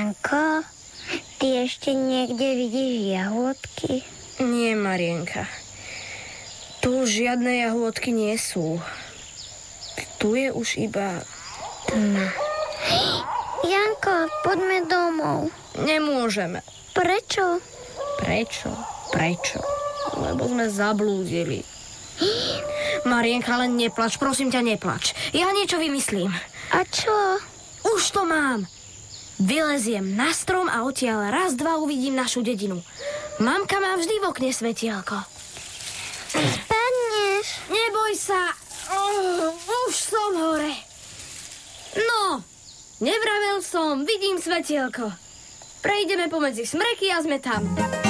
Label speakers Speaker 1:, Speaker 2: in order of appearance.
Speaker 1: Janko, ty ešte niekde vidíš jahôdky?
Speaker 2: Nie, Marienka. Tu žiadne jahôdky nie sú. Tu je už iba tma.
Speaker 1: Janko, poďme domov.
Speaker 2: Nemôžeme.
Speaker 1: Prečo?
Speaker 2: Prečo? Lebo sme zablúdili. Marienka, len neplač, prosím ťa, neplač. Ja niečo vymyslím.
Speaker 1: A čo?
Speaker 2: Už to mám. Vyleziem na strom a odtiaľ raz, dva uvidím našu dedinu. Mamka má vždy v okne svetielko.
Speaker 1: Spadneš.
Speaker 2: Neboj sa. Už som hore. No, nevravel som, vidím svetielko. Prejdeme pomedzi smreky a sme tam.